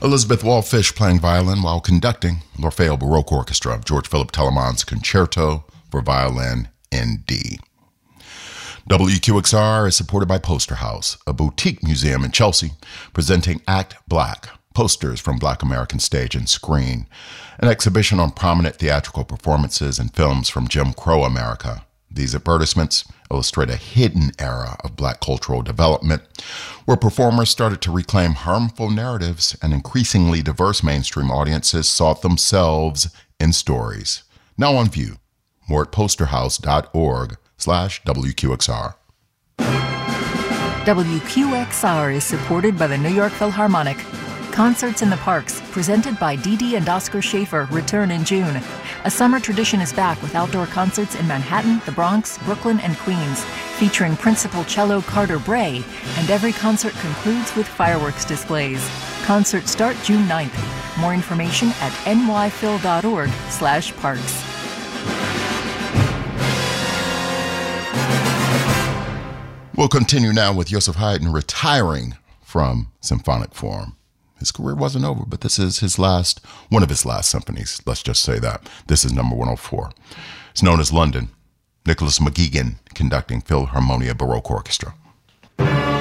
Elizabeth Wallfish playing violin while conducting L'Orfeo Baroque Orchestra, George Philip Telemann's Concerto for Violin in D. WQXR is supported by Poster House, a boutique museum in Chelsea presenting Act Black, posters from Black American stage and screen, an exhibition on prominent theatrical performances and films from Jim Crow America. These advertisements illustrate a hidden era of Black cultural development, where performers started to reclaim harmful narratives and increasingly diverse mainstream audiences sought themselves in stories. Now on view. More at posterhouse.org/WQXR. WQXR is supported by the New York Philharmonic. Concerts in the Parks, presented by Dee Dee and Oscar Schaefer, return in June. A summer tradition is back with outdoor concerts in Manhattan, the Bronx, Brooklyn, and Queens, featuring principal cello Carter Bray, and every concert concludes with fireworks displays. Concerts start June 9th. More information at nyphil.org/parks. We'll continue now with Joseph Haydn retiring from symphonic form. His career wasn't over, but this is one of his last symphonies. Let's just say that. This is number 104. It's known as London. Nicholas McGuigan conducting Philharmonia Baroque Orchestra.